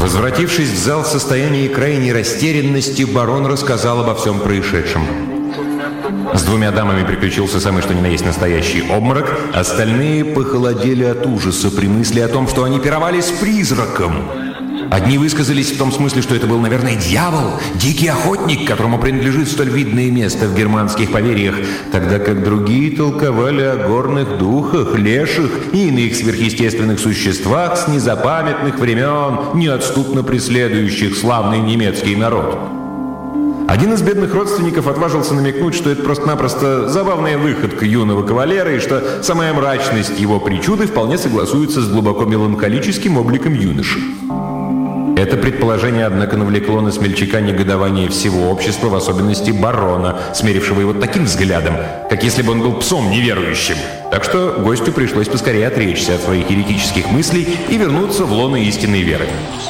Возвратившись в зал в состоянии крайней растерянности, барон рассказал обо всем происшедшем. С двумя дамами приключился самый что ни на есть настоящий обморок, остальные похолодели от ужаса при мысли о том, что они пировали с призраком. Одни высказались в том смысле, что это был, наверное, дьявол, дикий охотник, которому принадлежит столь видное место в германских поверьях, тогда как другие толковали о горных духах, леших и иных сверхъестественных существах с незапамятных времен, неотступно преследующих славный немецкий народ. Один из бедных родственников отважился намекнуть, что это просто-напросто забавная выходка юного кавалера, и что самая мрачность его причуды вполне согласуется с глубоко меланхолическим обликом юноши. Это предположение, однако, навлекло на смельчака негодование всего общества, в особенности барона, смерившего его таким взглядом, как если бы он был псом неверующим. Так что гостю пришлось поскорее отречься от своих еретических мыслей и вернуться в лоно истинной веры.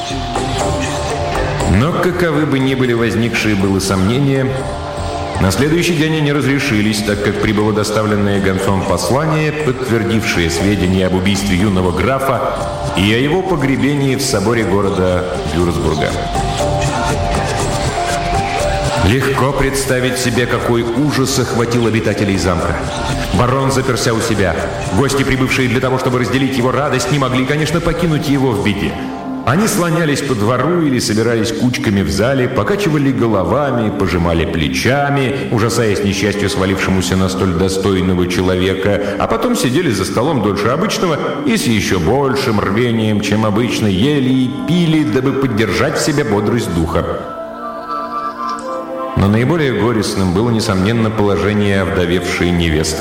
Но каковы бы ни были возникшие было сомнения, на следующий день они разрешились, так как прибыло доставленное гонцом послание, подтвердившее сведения об убийстве юного графа и о его погребении в соборе города Вюрцбурга. Легко представить себе, какой ужас охватил обитателей замка. Барон заперся у себя. Гости, прибывшие для того, чтобы разделить его радость, не могли, конечно, покинуть его в беде. Они слонялись по двору или собирались кучками в зале, покачивали головами, пожимали плечами, ужасаясь несчастью, свалившемуся на столь достойного человека, а потом сидели за столом дольше обычного и с еще большим рвением, чем обычно, ели и пили, дабы поддержать в себе бодрость духа. Но наиболее горестным было, несомненно, положение овдовевшей невесты.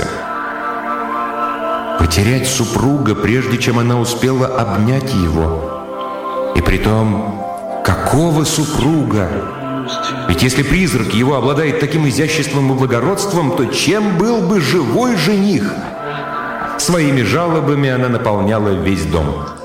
Потерять супруга, прежде чем она успела обнять его. И притом, какого супруга? Ведь если призрак его обладает таким изяществом и благородством, то чем был бы живой жених? Своими жалобами она наполняла весь дом.